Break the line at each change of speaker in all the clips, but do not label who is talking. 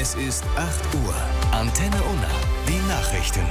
Es ist 8 Uhr. Antenne Unna. Die Nachrichten.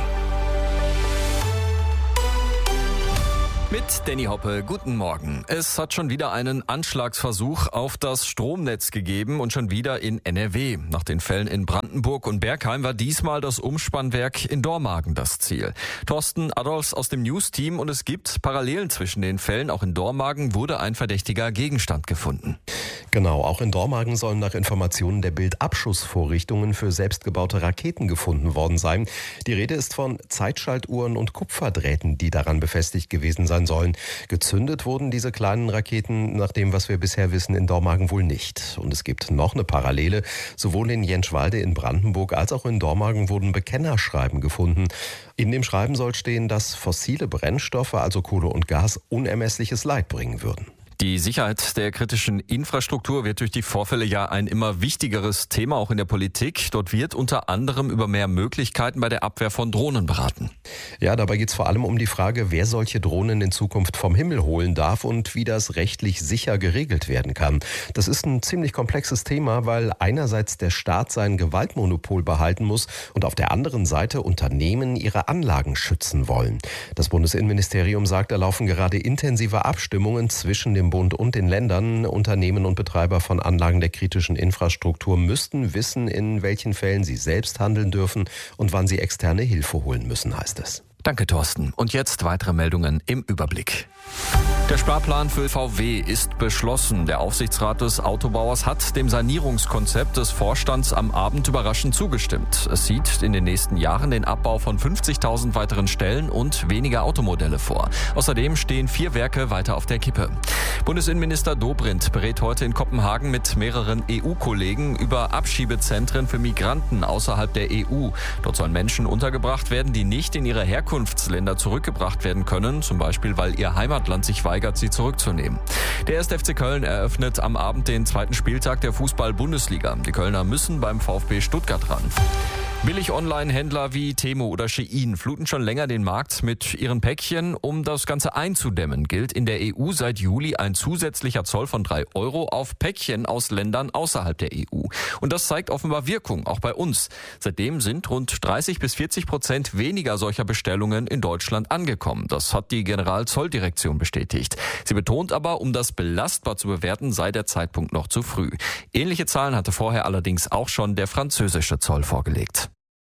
Mit Danny Hoppe, guten Morgen. Es hat schon wieder einen Anschlagsversuch auf das Stromnetz gegeben und schon wieder in NRW. Nach den Fällen in Brandenburg und Bergheim war diesmal das Umspannwerk in Dormagen das Ziel. Thorsten Adolfs aus dem News-Team, und es gibt Parallelen zwischen den Fällen. Auch in Dormagen wurde ein verdächtiger Gegenstand gefunden.
Genau, auch in Dormagen sollen nach Informationen der Bild Abschussvorrichtungen für selbstgebaute Raketen gefunden worden sein. Die Rede ist von Zeitschaltuhren und Kupferdrähten, die daran befestigt gewesen sein sollen. Gezündet wurden diese kleinen Raketen, nach dem, was wir bisher wissen, in Dormagen wohl nicht. Und es gibt noch eine Parallele. Sowohl in Jentschwalde in Brandenburg als auch in Dormagen wurden Bekennerschreiben gefunden. In dem Schreiben soll stehen, dass fossile Brennstoffe, also Kohle und Gas, unermessliches Leid bringen würden.
Die Sicherheit der kritischen Infrastruktur wird durch die Vorfälle ja ein immer wichtigeres Thema, auch in der Politik. Dort wird unter anderem über mehr Möglichkeiten bei der Abwehr von Drohnen beraten.
Ja, dabei geht es vor allem um die Frage, wer solche Drohnen in Zukunft vom Himmel holen darf und wie das rechtlich sicher geregelt werden kann. Das ist ein ziemlich komplexes Thema, weil einerseits der Staat sein Gewaltmonopol behalten muss und auf der anderen Seite Unternehmen ihre Anlagen schützen wollen. Das Bundesinnenministerium sagt, da laufen gerade intensive Abstimmungen zwischen dem Bund und den Ländern. Unternehmen und Betreiber von Anlagen der kritischen Infrastruktur müssten wissen, in welchen Fällen sie selbst handeln dürfen und wann sie externe Hilfe holen müssen, heißt es.
Danke, Thorsten. Und jetzt weitere Meldungen im Überblick. Der Sparplan für VW ist beschlossen. Der Aufsichtsrat des Autobauers hat dem Sanierungskonzept des Vorstands am Abend überraschend zugestimmt. Es sieht in den nächsten Jahren den Abbau von 50.000 weiteren Stellen und weniger Automodelle vor. Außerdem stehen 4 Werke weiter auf der Kippe. Bundesinnenminister Dobrindt berät heute in Kopenhagen mit mehreren EU-Kollegen über Abschiebezentren für Migranten außerhalb der EU. Dort sollen Menschen untergebracht werden, die nicht in ihre Herkunftsländer zurückgebracht werden können, zum Beispiel weil ihr Heimatland sich weigert, sie zurückzunehmen. Der 1. FC Köln eröffnet am Abend den 2. Spieltag der Fußball-Bundesliga. Die Kölner müssen beim VfB Stuttgart ran. Billig-Online-Händler wie Temu oder Shein fluten schon länger den Markt mit ihren Päckchen. Um das Ganze einzudämmen, gilt in der EU seit Juli ein zusätzlicher Zoll von 3 € auf Päckchen aus Ländern außerhalb der EU. Und das zeigt offenbar Wirkung, auch bei uns. Seitdem sind rund 30-40% weniger solcher Bestellungen in Deutschland angekommen. Das hat die Generalzolldirektion bestätigt. Sie betont aber, um das belastbar zu bewerten, sei der Zeitpunkt noch zu früh. Ähnliche Zahlen hatte vorher allerdings auch schon der französische Zoll vorgelegt.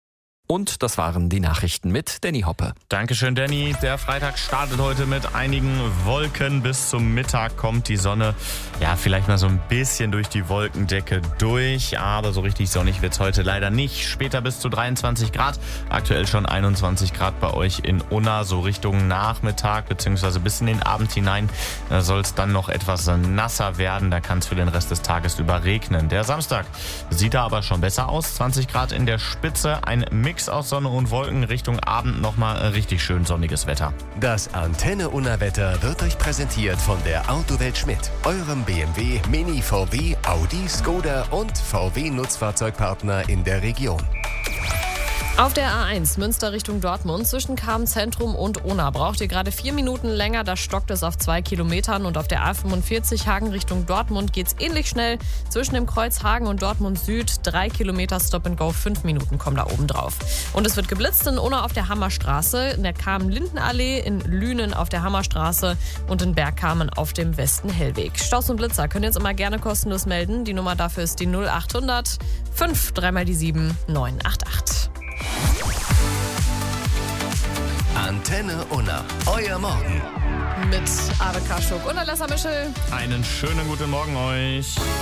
Und das waren die Nachrichten mit Danny Hoppe.
Dankeschön, Danny. Der Freitag startet heute mit einigen Wolken. Bis zum Mittag kommt die Sonne vielleicht mal so ein bisschen durch die Wolkendecke durch. Aber so richtig sonnig wird es heute leider nicht. Später bis zu 23 Grad. Aktuell schon 21 Grad bei euch in Unna. So Richtung Nachmittag bzw. bis in den Abend hinein soll es dann noch etwas nasser werden. Da kann es für den Rest des Tages über regnen. Der Samstag sieht da aber schon besser aus. 20 Grad in der Spitze. Ein Mix aus Sonne und Wolken, Richtung Abend nochmal richtig schön sonniges Wetter.
Das Antenne Unna Wetter wird euch präsentiert von der Autowelt Schmidt, eurem BMW, Mini, VW, Audi, Skoda und VW Nutzfahrzeugpartner in der Region.
Auf der A1 Münster Richtung Dortmund zwischen Cham-Zentrum und Unna braucht ihr gerade 4 Minuten länger. Da stockt es auf 2 Kilometern. Und auf der A45 Hagen Richtung Dortmund geht's ähnlich schnell. Zwischen dem Kreuz Hagen und Dortmund Süd 3 Kilometer Stop and Go. 5 Minuten kommen da oben drauf. Und es wird geblitzt in Unna auf der Hammerstraße, in der Kamen-Lindenallee, in Lünen auf der Hammerstraße und in Bergkamen auf dem Westen-Hellweg. Staus und Blitzer könnt ihr jetzt immer gerne kostenlos melden. Die Nummer dafür ist die 0800 5 3 mal die 7 988.
Antenne Unna, euer Morgen.
Mit Arve Kaschuk und Alessa Mischel.
Einen schönen guten Morgen euch.